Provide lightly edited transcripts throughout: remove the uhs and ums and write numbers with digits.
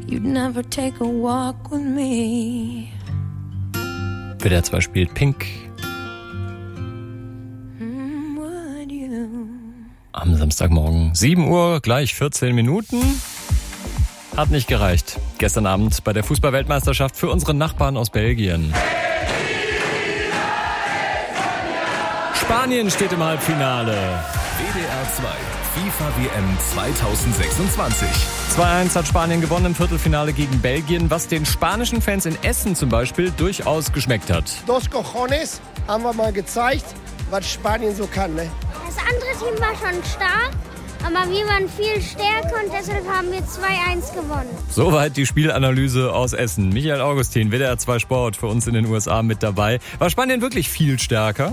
you'd never take a walk with me. WDR 2 spielt Pink. Would you? Am Samstagmorgen 7 Uhr, gleich 14 Minuten. Hat nicht gereicht. Gestern Abend bei der Fußball-Weltmeisterschaft für unsere Nachbarn aus Belgien. Spanien steht im Halbfinale. WDR 2, FIFA-WM 2026. 2-1 hat Spanien gewonnen im Viertelfinale gegen Belgien, was den spanischen Fans in Essen zum Beispiel durchaus geschmeckt hat. Dos cojones haben wir mal gezeigt, was Spanien so kann. Ne? Das andere Team war schon stark, aber wir waren viel stärker und deshalb haben wir 2-1 gewonnen. Soweit die Spielanalyse aus Essen. Michael Augustin, WDR 2 Sport, für uns in den USA mit dabei. War Spanien wirklich viel stärker?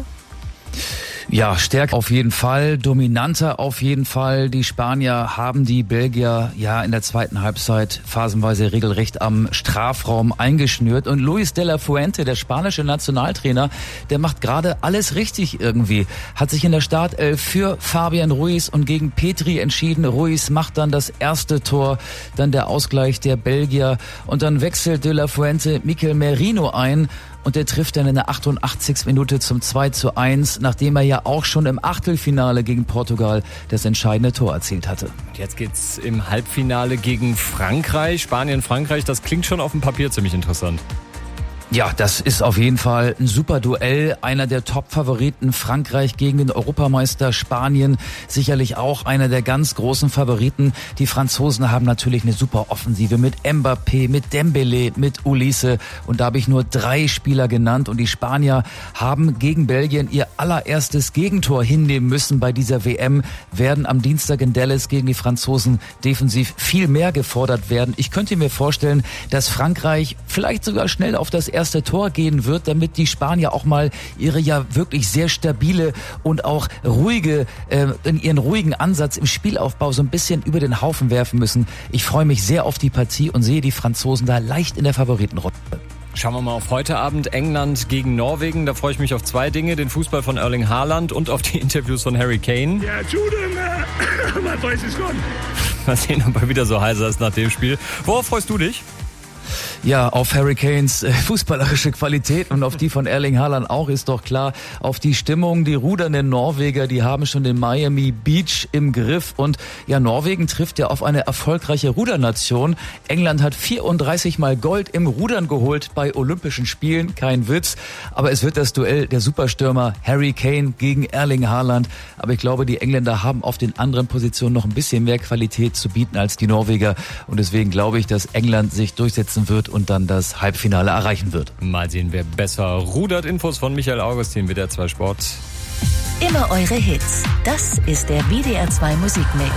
Ja, stärker auf jeden Fall, dominanter auf jeden Fall. Die Spanier haben die Belgier ja in der zweiten Halbzeit phasenweise regelrecht am Strafraum eingeschnürt. Und Luis de la Fuente, der spanische Nationaltrainer, der macht gerade alles richtig irgendwie. Hat sich in der Startelf für Fabian Ruiz und gegen Petri entschieden. Ruiz macht dann das erste Tor, dann der Ausgleich der Belgier. Und dann wechselt de la Fuente Mikel Merino ein. Und der trifft dann in der 88. Minute zum 2:1, nachdem er ja auch schon im Achtelfinale gegen Portugal das entscheidende Tor erzielt hatte. Und jetzt geht's im Halbfinale gegen Frankreich. Spanien-Frankreich, das klingt schon auf dem Papier ziemlich interessant. Ja, das ist auf jeden Fall ein super Duell. Einer der Top-Favoriten, Frankreich gegen den Europameister Spanien. Sicherlich auch einer der ganz großen Favoriten. Die Franzosen haben natürlich eine super Offensive mit Mbappé, mit Dembélé, mit Ulisse. Und da habe ich nur 3 Spieler genannt. Und die Spanier haben gegen Belgien ihr allererstes Gegentor hinnehmen müssen bei dieser WM. Werden am Dienstag in Dallas gegen die Franzosen defensiv viel mehr gefordert werden. Ich könnte mir vorstellen, dass Frankreich vielleicht sogar schnell auf das erste Tor gehen wird, damit die Spanier auch mal ihre ja wirklich sehr stabile und auch ruhige, in ihren ruhigen Ansatz im Spielaufbau so ein bisschen über den Haufen werfen müssen. Ich freue mich sehr auf die Partie und sehe die Franzosen da leicht in der Favoritenrolle. Schauen wir mal auf heute Abend, England gegen Norwegen. Da freue ich mich auf 2 Dinge, den Fußball von Erling Haaland und auf die Interviews von Harry Kane. Ja, mein Weiß ist gone. Mal sehen, ob er wieder so heiser ist nach dem Spiel. Worauf freust du dich? Ja, auf Harry Kanes fußballerische Qualität und auf die von Erling Haaland auch, ist doch klar. Auf die Stimmung, die rudernden Norweger, die haben schon den Miami Beach im Griff. Und ja, Norwegen trifft ja auf eine erfolgreiche Rudernation. England hat 34 Mal Gold im Rudern geholt bei Olympischen Spielen, kein Witz. Aber es wird das Duell der Superstürmer Harry Kane gegen Erling Haaland. Aber ich glaube, die Engländer haben auf den anderen Positionen noch ein bisschen mehr Qualität zu bieten als die Norweger. Und deswegen glaube ich, dass England sich durchsetzen wird und dann das Halbfinale erreichen wird. Mal sehen, wer besser rudert. Infos von Michael Augustin, WDR 2 Sport. Immer eure Hits. Das ist der WDR 2 Musikmix.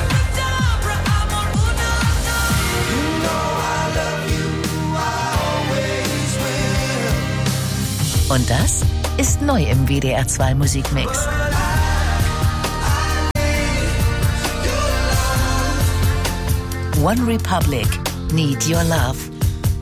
Und das ist neu im WDR 2 Musikmix. One Republic, Need Your Love.